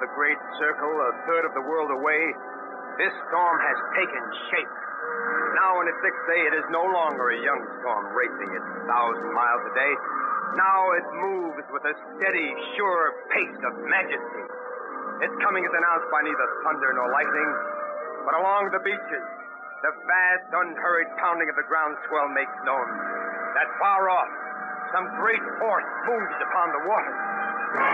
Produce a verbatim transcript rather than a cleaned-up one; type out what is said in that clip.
great circle, a third of the world away, this storm has taken shape. Now in its sixth day, it is no longer a young storm racing its thousand miles a day. Now it moves with a steady, sure pace of majesty. Its coming is announced by neither thunder nor lightning, but along the beaches, the vast, unhurried pounding of the ground swell makes known that far off, some great force moves upon the water.